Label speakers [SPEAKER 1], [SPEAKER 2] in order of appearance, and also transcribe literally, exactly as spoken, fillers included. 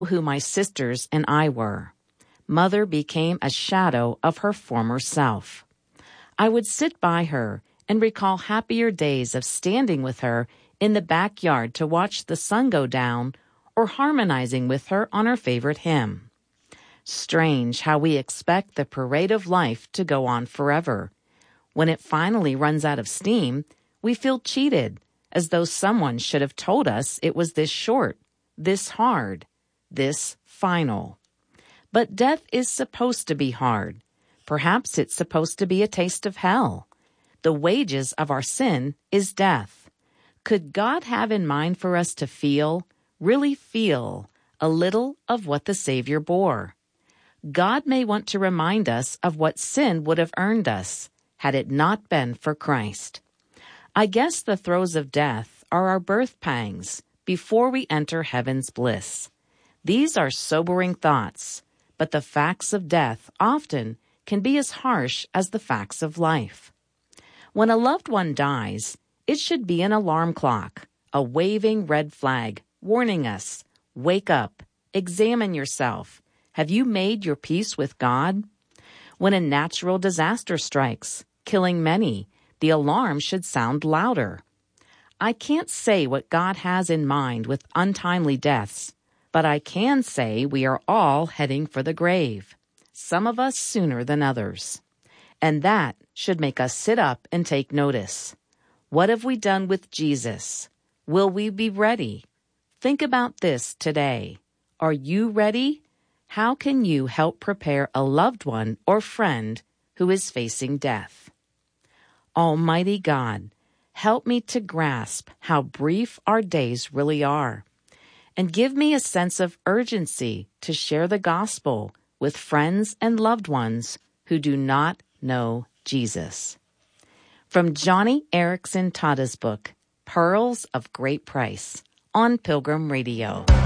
[SPEAKER 1] who my sisters and I were. Mother became a shadow of her former self. I would sit by her and recall happier days of standing with her in the backyard to watch the sun go down or harmonizing with her on her favorite hymn. Strange how we expect the parade of life to go on forever. When it finally runs out of steam, we feel cheated, as though someone should have told us it was this short, this hard, this final. But death is supposed to be hard. Perhaps it's supposed to be a taste of hell. The wages of our sin is death. Could God have in mind for us to feel, really feel, a little of what the Savior bore? God may want to remind us of what sin would have earned us, had it not been for Christ. I guess the throes of death are our birth pangs before we enter heaven's bliss. These are sobering thoughts, but the facts of death often can be as harsh as the facts of life. When a loved one dies, it should be an alarm clock, a waving red flag warning us, wake up, examine yourself. Have you made your peace with God? When a natural disaster strikes, killing many, the alarm should sound louder. I can't say what God has in mind with untimely deaths, but I can say we are all heading for the grave, some of us sooner than others. And that should make us sit up and take notice. What have we done with Jesus? Will we be ready? Think about this today. Are you ready? How can you help prepare a loved one or friend who is facing death? Almighty God, help me to grasp how brief our days really are, and give me a sense of urgency to share the gospel with friends and loved ones who do not know Jesus. From Joni Eareckson Tada's book, Pearls of Great Price, on Pilgrim Radio.